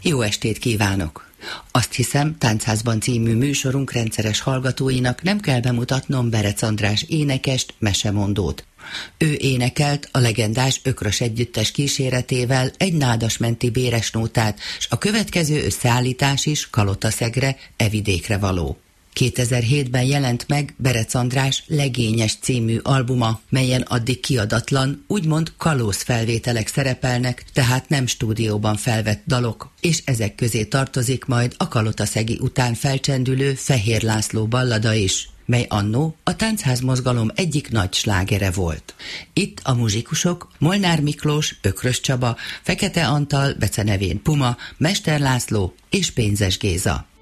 Jó estét kívánok! Azt hiszem, Táncházban című műsorunk rendszeres hallgatóinak nem kell bemutatnom Berec András énekest, mesemondót. Ő énekelt a legendás Ökrös együttes kíséretével egy nádasmenti béresnótát, s a következő összeállítás is Kalotaszegre, vidékre való. 2007-ben jelent meg Berec András Legényes című albuma, melyen addig kiadatlan, úgymond kalóz felvételek szerepelnek, tehát nem stúdióban felvett dalok, és ezek közé tartozik majd a kalotaszegi után felcsendülő Fehér László ballada is, mely annó a táncház mozgalom egyik nagy slágere volt. Itt a muzsikusok Molnár Miklós, Ökrös Csaba, Fekete Antal, becenevén Puma, Mester László és Pénzes Géza.